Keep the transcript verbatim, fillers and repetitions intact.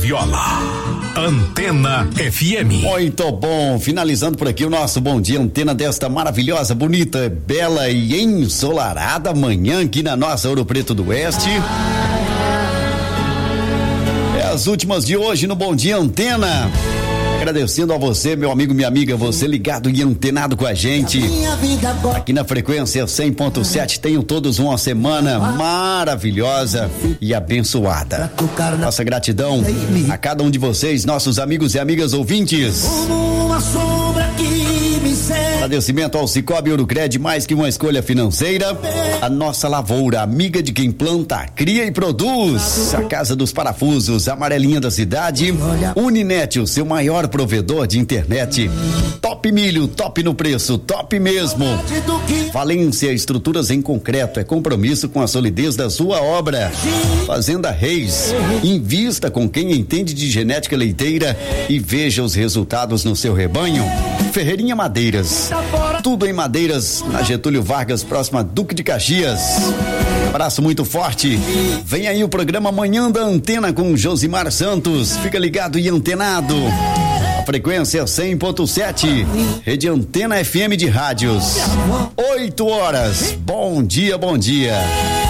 Viola. Antena F M. Muito bom, finalizando por aqui o nosso Bom Dia Antena desta maravilhosa, bonita, bela e ensolarada manhã aqui na nossa Ouro Preto do Oeste. É as últimas de hoje no Bom Dia Antena. Agradecendo a você, meu amigo, minha amiga, você ligado e antenado com a gente aqui na frequência cem ponto sete. Tenham todos uma semana maravilhosa e abençoada. Nossa gratidão a cada um de vocês, nossos amigos e amigas ouvintes. Agradecimento ao Cicobi Ourocred, mais que uma escolha financeira. A nossa lavoura, amiga de quem planta, cria e produz. A Casa dos Parafusos, amarelinha da cidade. Uninet, o seu maior provedor de internet. Top Milho, top no preço, top mesmo. Valência Estruturas em Concreto, é compromisso com a solidez da sua obra. Fazenda Reis, invista com quem entende de genética leiteira e veja os resultados no seu rebanho. Ferreirinha Madeiras, tudo em madeiras, na Getúlio Vargas, próxima Duque de Caxias. Abraço muito forte. Vem aí o programa Manhã da Antena com Josimar Santos. Fica ligado e antenado. A frequência cem ponto sete, Rede Antena F M de rádios. oito horas. Bom dia, bom dia.